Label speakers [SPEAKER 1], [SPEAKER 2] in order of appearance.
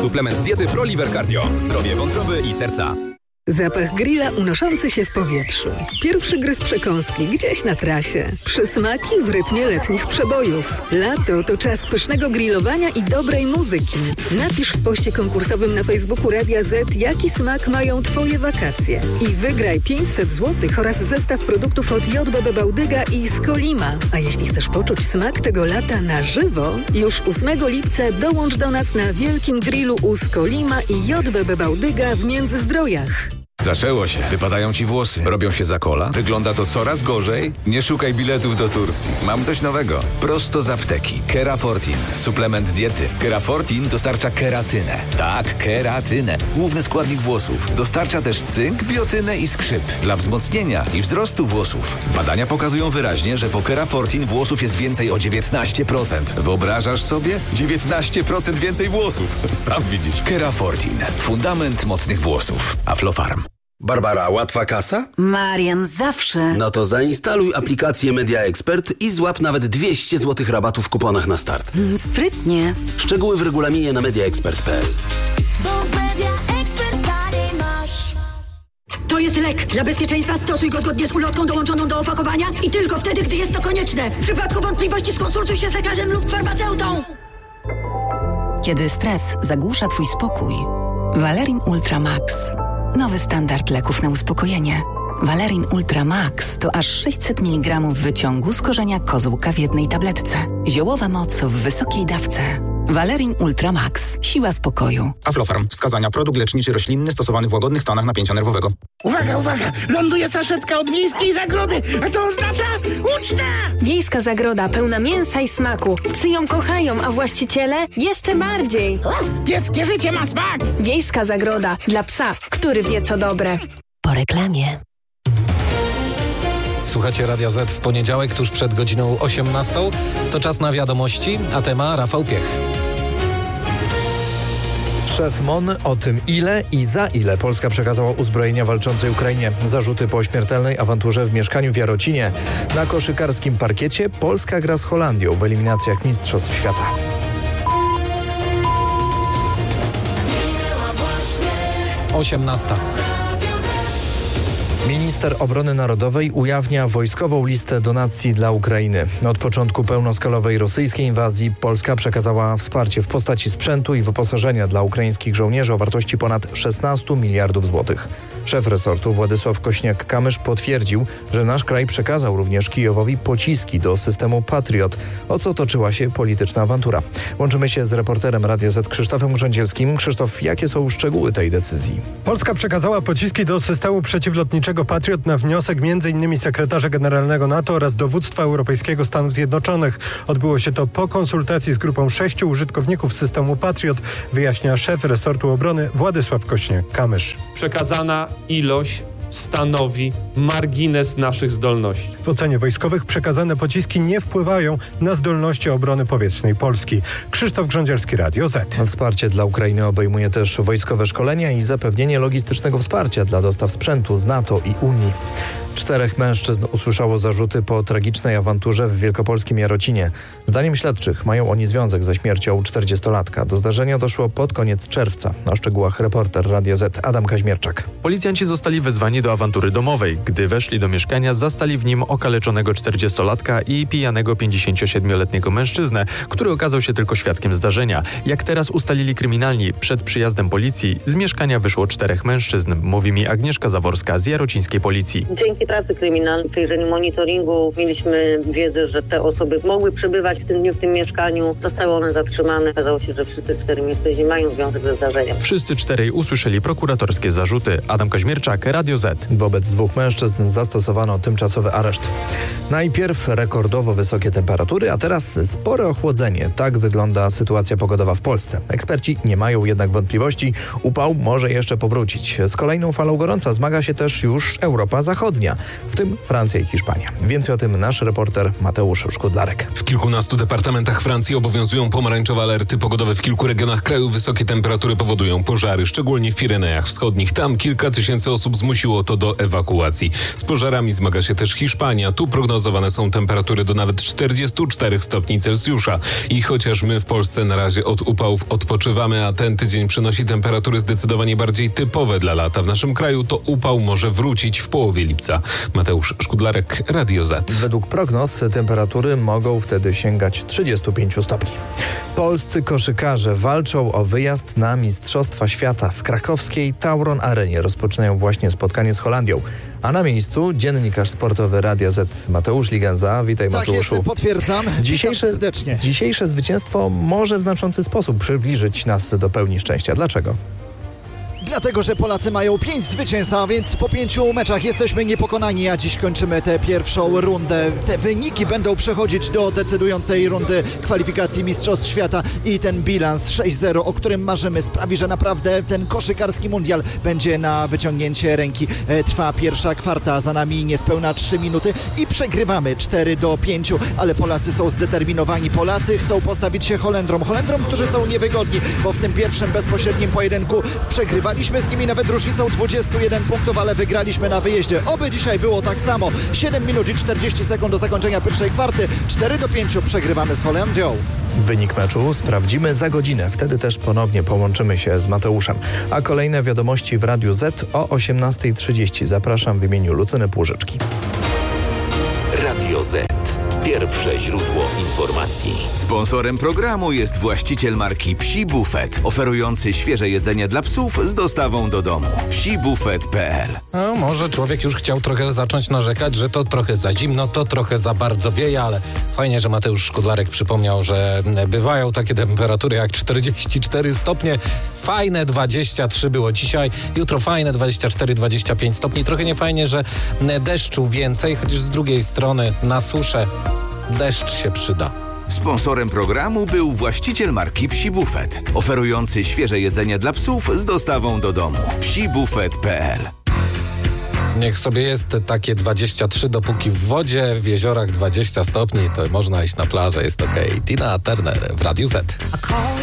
[SPEAKER 1] Suplement diety ProLiver Cardio. Zdrowie wątroby i serca.
[SPEAKER 2] Zapach grilla unoszący się w powietrzu. Pierwszy gryz przekąski gdzieś na trasie. Przysmaki w rytmie letnich przebojów. Lato to czas pysznego grillowania i dobrej muzyki. Napisz w poście konkursowym na Facebooku Radia Z, jaki smak mają Twoje wakacje. I wygraj 500 zł oraz zestaw produktów od JBB Bałdyga i Skolima. A jeśli chcesz poczuć smak tego lata na żywo, już 8 lipca dołącz do nas na wielkim grillu u Skolima i JBB Bałdyga w Międzyzdrojach.
[SPEAKER 3] Zaczęło się. Wypadają ci włosy. Robią się za kola. Wygląda to coraz gorzej. Nie szukaj biletów do Turcji. Mam coś nowego. Prosto z apteki. Kerafortin. Suplement diety. Kerafortin dostarcza keratynę. Tak, keratynę. Główny składnik włosów. Dostarcza też cynk, biotynę i skrzyp. Dla wzmocnienia i wzrostu włosów. Badania pokazują wyraźnie, że po Kerafortin włosów jest więcej o 19%. Wyobrażasz sobie? 19% więcej włosów. Sam widzisz. Kerafortin. Fundament mocnych włosów. Aflofarm.
[SPEAKER 4] Barbara, łatwa kasa?
[SPEAKER 5] Marian, zawsze.
[SPEAKER 4] No to zainstaluj aplikację Media Expert i złap nawet 200 zł rabatu w kuponach na start.
[SPEAKER 5] Sprytnie.
[SPEAKER 4] Szczegóły w regulaminie na mediaexpert.pl.
[SPEAKER 6] To jest lek. Dla bezpieczeństwa stosuj go zgodnie z ulotką dołączoną do opakowania i tylko wtedy, gdy jest to konieczne. W przypadku wątpliwości skonsultuj się z lekarzem lub farmaceutą.
[SPEAKER 7] Kiedy stres zagłusza Twój spokój, Valerin Ultra Max. Nowy standard leków na uspokojenie. Valerin Ultra Max to aż 600 mg wyciągu z korzenia kozłka w jednej tabletce. Ziołowa moc w wysokiej dawce. Valerin Ultra Max. Siła spokoju.
[SPEAKER 8] Aflofarm. Wskazania. Produkt leczniczy roślinny stosowany w łagodnych stanach napięcia nerwowego.
[SPEAKER 9] Uwaga, uwaga! Ląduje saszetka od wiejskiej zagrody, a to oznacza uczta!
[SPEAKER 10] Wiejska zagroda pełna mięsa i smaku. Psy ją kochają, a właściciele jeszcze bardziej.
[SPEAKER 9] Pieskie życie ma smak!
[SPEAKER 10] Wiejska zagroda dla psa, który wie co dobre.
[SPEAKER 7] Po reklamie.
[SPEAKER 11] Słuchacie Radia Z w poniedziałek, tuż przed godziną 18. To czas na wiadomości, a tema Rafał Piech.
[SPEAKER 12] Szef MON o tym, ile i za ile Polska przekazała uzbrojenia walczącej Ukrainie. Zarzuty po śmiertelnej awanturze w mieszkaniu w Jarocinie. Na koszykarskim parkiecie Polska gra z Holandią w eliminacjach Mistrzostw Świata.
[SPEAKER 11] Osiemnasta.
[SPEAKER 12] Minister Obrony Narodowej ujawnia wojskową listę donacji dla Ukrainy. Od początku pełnoskalowej rosyjskiej inwazji Polska przekazała wsparcie w postaci sprzętu i wyposażenia dla ukraińskich żołnierzy o wartości ponad 16 miliardów złotych. Szef resortu Władysław Kośniak-Kamysz potwierdził, że nasz kraj przekazał również Kijowowi pociski do systemu Patriot, o co toczyła się polityczna awantura. Łączymy się z reporterem Radia Z Krzysztofem Urzędzielskim. Krzysztof, jakie są szczegóły tej decyzji?
[SPEAKER 13] Polska przekazała pociski do systemu przeciwlotniczego Patriot na wniosek m.in. sekretarza generalnego NATO oraz dowództwa Europejskiego Stanów Zjednoczonych. Odbyło się to po konsultacji z grupą 6 użytkowników systemu Patriot, wyjaśnia szef resortu obrony Władysław Kośniak-Kamysz.
[SPEAKER 14] Przekazana ilość stanowi margines naszych zdolności.
[SPEAKER 13] W ocenie wojskowych przekazane pociski nie wpływają na zdolności obrony powietrznej Polski. Krzysztof Grządzielski, Radio Z.
[SPEAKER 12] Wsparcie dla Ukrainy obejmuje też wojskowe szkolenia i zapewnienie logistycznego wsparcia dla dostaw sprzętu z NATO i Unii. 4 mężczyzn usłyszało zarzuty po tragicznej awanturze w wielkopolskim Jarocinie. Zdaniem śledczych mają oni związek ze śmiercią 40-latka. Do zdarzenia doszło pod koniec czerwca. O szczegółach reporter Radia Z Adam Kaźmierczak.
[SPEAKER 15] Policjanci zostali wezwani do awantury domowej. Gdy weszli do mieszkania, zastali w nim okaleczonego 40-latka i pijanego 57-letniego mężczyznę, który okazał się tylko świadkiem zdarzenia. Jak teraz ustalili kryminalni, przed przyjazdem policji z mieszkania wyszło 4 mężczyzn, mówi mi Agnieszka Zaworska z jarocińskiej policji.
[SPEAKER 16] Dzięki pracy kryminalnej, przejrzeniu monitoringu mieliśmy wiedzę, że te osoby mogły przebywać w tym dniu w tym mieszkaniu. Zostały one zatrzymane. Okazało się, że wszyscy 4 mężczyźni mają związek ze zdarzeniem.
[SPEAKER 15] Wszyscy 4 usłyszeli prokuratorskie zarzuty. Adam Kaźmierczak, Radio Z.
[SPEAKER 12] Wobec 2 mężczyzn zastosowano tymczasowy areszt. Najpierw rekordowo wysokie temperatury, a teraz spore ochłodzenie. Tak wygląda sytuacja pogodowa w Polsce. Eksperci nie mają jednak wątpliwości. Upał może jeszcze powrócić. Z kolejną falą gorąca zmaga się też już Europa Zachodnia. dnia, w tym Francja i Hiszpania. Więcej o tym nasz reporter Mateusz Szkudlarek.
[SPEAKER 17] W kilkunastu departamentach Francji obowiązują pomarańczowe alerty pogodowe. W kilku regionach kraju wysokie temperatury powodują pożary, szczególnie w Pirenejach Wschodnich. Tam kilka tysięcy osób zmusiło to do ewakuacji. Z pożarami zmaga się też Hiszpania. Tu prognozowane są temperatury do nawet 44 stopni Celsjusza. I chociaż my w Polsce na razie od upałów odpoczywamy, a ten tydzień przynosi temperatury zdecydowanie bardziej typowe dla lata w naszym kraju, to upał może wrócić w połowie lipca. Mateusz Szkudlarek, Radio Z.
[SPEAKER 12] Według prognoz temperatury mogą wtedy sięgać 35 stopni. Polscy koszykarze walczą o wyjazd na Mistrzostwa Świata. W krakowskiej Tauron Arenie rozpoczynają właśnie spotkanie z Holandią. A na miejscu dziennikarz sportowy Radia Z Mateusz Ligenza. Witaj,
[SPEAKER 18] tak,
[SPEAKER 12] Mateuszu.
[SPEAKER 18] Jestem, potwierdzam. Serdecznie.
[SPEAKER 12] Dzisiejsze zwycięstwo może w znaczący sposób przybliżyć nas do pełni szczęścia. Dlaczego?
[SPEAKER 18] Dlatego, że Polacy mają 5 zwycięstw, a więc po 5 meczach jesteśmy niepokonani, a dziś kończymy tę pierwszą rundę. Te wyniki będą przechodzić do decydującej rundy kwalifikacji Mistrzostw Świata i ten bilans 6-0, o którym marzymy, sprawi, że naprawdę ten koszykarski mundial będzie na wyciągnięcie ręki. Trwa pierwsza kwarta, za nami niespełna 3 minuty i przegrywamy 4-5, ale Polacy są zdeterminowani. Polacy chcą postawić się Holendrom, którzy są niewygodni, bo w tym pierwszym bezpośrednim pojedynku przegrywaliśmy z nimi nawet różnicą 21 punktów, ale wygraliśmy na wyjeździe. Oby dzisiaj było tak samo. 7 minut i 40 sekund do zakończenia pierwszej kwarty. 4-5 przegrywamy z Holandią.
[SPEAKER 12] Wynik meczu sprawdzimy za godzinę. Wtedy też ponownie połączymy się z Mateuszem. A kolejne wiadomości w Radiu Z o 18:30. Zapraszam w imieniu Lucyny Płużyczki.
[SPEAKER 1] Radio Z. Pierwsze źródło informacji. Sponsorem programu jest właściciel marki Psi Buffet, oferujący świeże jedzenie dla psów z dostawą do domu. psibufet.pl.
[SPEAKER 11] No, może człowiek już chciał trochę zacząć narzekać, że to trochę za zimno, to trochę za bardzo wieje, ale fajnie, że Mateusz Szkudlarek przypomniał, że bywają takie temperatury jak 44 stopnie. Fajne 23 było dzisiaj, jutro fajne 24-25 stopni. Trochę niefajnie, że deszczu więcej, chociaż z drugiej strony na suszę deszcz się przyda.
[SPEAKER 1] Sponsorem programu był właściciel marki Psi Buffet, oferujący świeże jedzenie dla psów z dostawą do domu. psibufet.pl.
[SPEAKER 11] Niech sobie jest takie 23, dopóki w wodzie, w jeziorach 20 stopni, to można iść na plażę, jest okej. Tina Turner w Radiu Z.